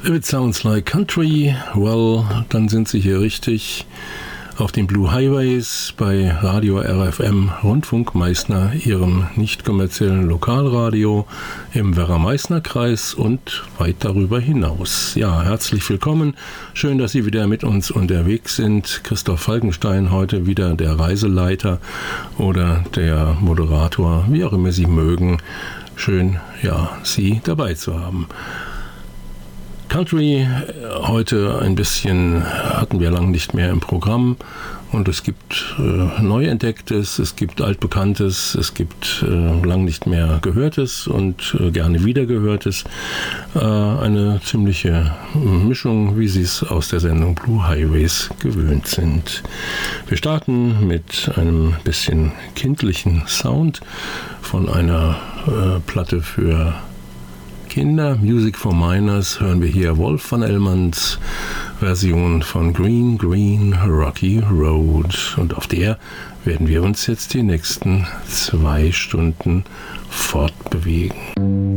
If it sounds like country, well, dann sind Sie hier richtig auf den Blue Highways bei Radio RFM Rundfunk Meißner, Ihrem nicht kommerziellen Lokalradio im Werra-Meißner-Kreis und weit darüber hinaus. Ja, herzlich willkommen. Schön, dass Sie wieder mit uns unterwegs sind. Christoph Falkenstein heute wieder der Reiseleiter oder der Moderator, wie auch immer Sie mögen. Schön, ja, Sie dabei zu haben. Country heute ein bisschen hatten wir lang nicht mehr im Programm und es gibt neu Entdecktes, es gibt altbekanntes, es gibt lang nicht mehr Gehörtes und gerne wiedergehörtes. Eine ziemliche Mischung, wie Sie es aus der Sendung Blue Highways gewöhnt sind. Wir starten mit einem bisschen kindlichen Sound von einer Platte für Kinder, Music for Minors, hören wir hier Wolf van Elmans Version von Green, Green, Rocky Road. Und auf der werden wir uns jetzt die nächsten 2 Stunden fortbewegen.